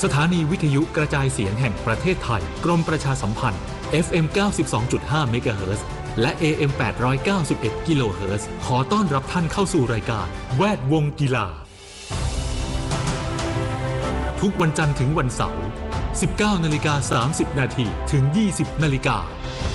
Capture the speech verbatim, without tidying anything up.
สถานีวิทยุกระจายเสียงแห่งประเทศไทยกรมประชาสัมพันธ์ เอฟ เอ็ม เก้าสิบสองจุดห้า เมกะเฮิรตซ์ และ เอ เอ็ม แปดร้อยเก้าสิบเอ็ด กิโลเฮิรตซ์ ขอต้อนรับท่านเข้าสู่รายการแวดวงกีฬาทุกวันจันทร์ถึงวันเสาร์ สิบเก้านาฬิกาสามสิบนาทีถึง ยี่สิบนาฬิกา